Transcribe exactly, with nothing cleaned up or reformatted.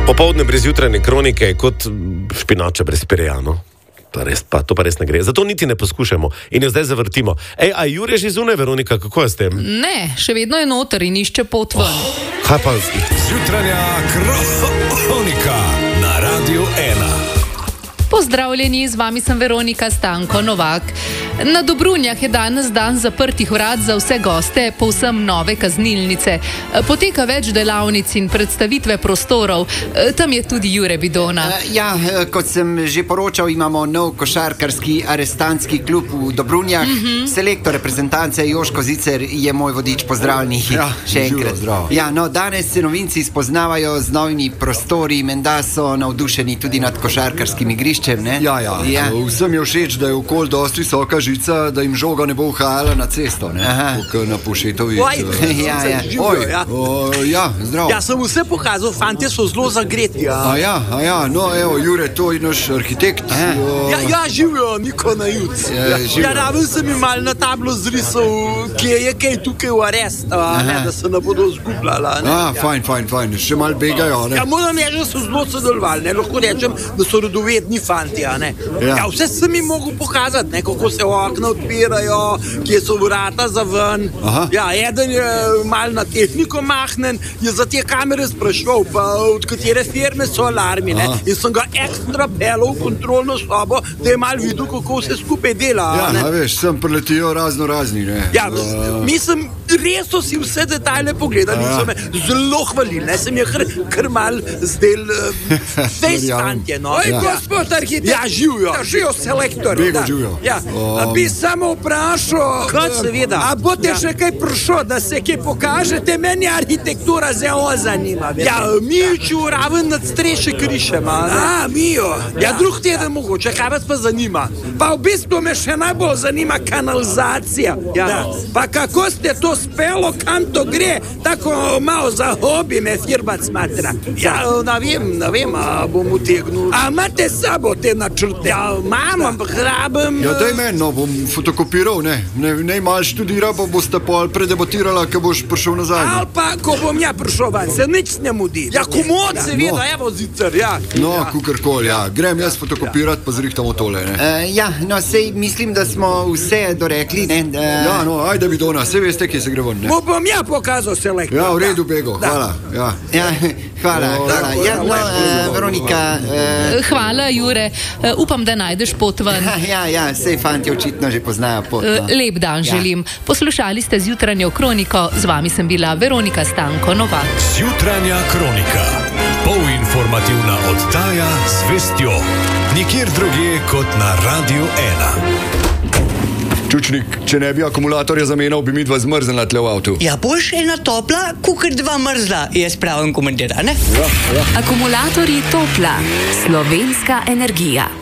Popoldne brez jutranje kronike je kot špinača brez pireja, no. To, res, pa, to pa res ne gre. Zato niti ne poskušamo in jo zdaj zavrtimo. Ej, a Jure že zunaj, Veronika, kako je s tem? Ne, še vedno je noter in išče pot ven. Oh, kaj pa? Jutranja kronika na Radiu ena. Pozdravljeni, z vami sem Veronika Stanko Novak. Na Dobrunjah je danes dan zaprtih vrat za vse goste povsem nove kaznilnice. Poteka več delavnic in predstavitve prostorov. Tam je tudi Jure Bidona. Ja, kot sem že poročal, imamo nov košarkarski arestantski klub v Dobrunjah. Mm-hmm. Selektor reprezentance Joško Zicer je moj vodič. Pozdravljeni. Ja, še enkrat. Ja, no, danes se novinci spoznavajo z novimi prostori. Menda so navdušeni tudi nad košarkarskim igriščem, ne? Ja, ja, ja. Vsem je všeč, da je okoli dosti visoka žica, da jim žoga ne bo uhajala na cesto, ne? Kot na Povšetovi. Oj, ja, ja. Oj, ja. O, ja, zdrav. Ja, sem vse pokazal, fantje so zelo zagreti. Ja. A ja, a ja, no, evo, Jure, to je naš arhitekt. O... Ja, ja, živijo, Niko na Juc. Ja, ja, raven sem jim mal na tablo zrisal, kje je kaj tukaj v arest, a, ne, da se ne bodo zgubljala. Ne? A, fajn, fajn, fajn, še mal begajo, ne? Ja, moram reči, da so zelo sodelovali, ne, lahko rečem, da so rodovedni fanti, a ne. Ja. Ja, vse sem jim mogel pokazati, ne, kako se okna odpirajo, kje so vrata za ven. Aha. Ja, eden je mal na tehniko mahnen, je za te kamere sprašval, pa od katere firme so alarmi, ne. Aha. In sem ga ekstra pelal v kontrolno sobo, da je mal videl, kako se skupaj dela. Ja, ne. A veš, sem preletijo razno razni, ne. Ja, uh... mislim, res so si vse detajle pogledali, ja. So me zelo hvalili, ne, sem je kar, kar mal zdel uh, fejs fantje, no. Oj, ja. gospod arhitekt. Ja, živijo. Ja, živijo selektor. Bego živijo. Ja. A bi samo vprašal, Kaj, seveda. a boste Ja. še kaj prišlo, da se kaj pokažete? Meni arhitektura zelo zanima. Ja, Mijoču raven nad streše krišema. A, Mijo. Ja, drug teden mogoče, kaj vas pa zanima? Pa v bistvu me še najbolj zanima kanalizacija. Ja. Da. Pa kako ste to spelo, kam to gre? Tako malo za hobi me firma smatra. Ja, ne vem, ne vem, a bom utegnil. A imate s sabo te načrte? Ja, imam, ampak rabim... Ja, daj meni, no, bom fotokopiral, ne. Ne, ne mal študira, pa boste pol predebatirala, ko boš prišel nazaj. Ne? Ali pa, ko bom ja prišel van, se nič ne mudi. Ja, komod, seveda, no. evo Zicer, ja. No, ja. Kukorkoli, ja. Grem jaz fotokopirat, pa zrihtamo tole, ne. Uh, ja, no, sej mislim, da smo vse dorekli, ne. Da... Ja, no, ajde Bidona, sej veste, kje se gre ven, ne. Bo bom ja pokazal selektor. Ja, v redu, Bego, hvala, ja. Ja, hvala, hvala. Ja, no, uh, Veronika... Uh... Hvala, Jure. Uh, upam, da najdeš pot ven. Ja, ja, sej fanti očitno že poznajo pot. No. Uh, lep dan Ja. želim. Poslušali ste Zjutranjo kroniko, z vami sem bila Veronika Stanko Novak. Jutranja kronika. Polinformativna oddaja z vestjo. Nikjer drugje kot na Radiu ena. Čučnik, če ne bi akumulatorja zamenjal, bi mi dva zmrznila tle v avtu. Ja, boš ena topla, kukar dva mrzla, je spravim komentar, ne? Ja, ja. Akumulatorji Topla, slovenska energija.